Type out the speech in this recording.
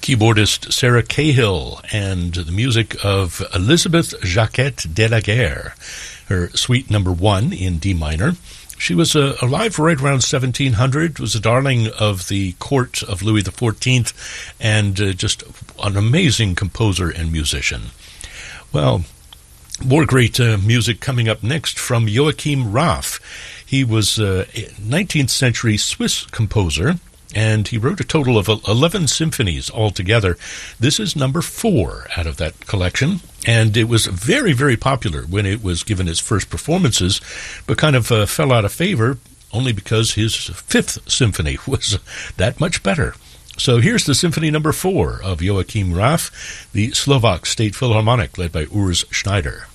Keyboardist Sarah Cahill and the music of Elizabeth Jacquet de la Guerre, her Suite No. 1 in D minor. She was alive right around 1700, was a darling of the court of Louis XIV, and just an amazing composer and musician. Well, more great music coming up next from Joachim Raff. He was a 19th century Swiss composer, and he wrote a total of 11 symphonies altogether. This is number 4 out of that collection, and it was very, very popular when it was given its first performances, but kind of fell out of favor only because his 5th symphony was that much better. So here's the Symphony No. 4 of Joachim Raff, the Slovak State Philharmonic, led by Urs Schneider.